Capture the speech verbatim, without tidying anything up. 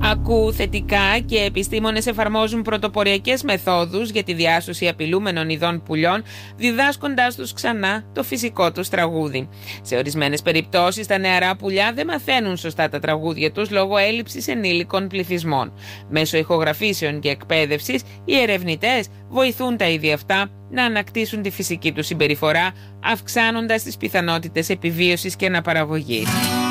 Ακού θετικά και επιστήμονες εφαρμόζουν πρωτοποριακές μεθόδους για τη διάσωση απειλούμενων ειδών πουλιών, διδάσκοντάς τους ξανά το φυσικό τους τραγούδι. Σε ορισμένες περιπτώσεις, τα νεαρά πουλιά δεν μαθαίνουν σωστά τα τραγούδια τους λόγω έλλειψης ενήλικων πληθυσμών. Μέσω ηχογραφήσεων και εκπαίδευσης, οι ερευνητές βοηθούν τα είδη αυτά να ανακτήσουν τη φυσική τους συμπεριφορά, αυξάνοντας τις πιθανότητες επιβίωσης και αναπαραγωγής.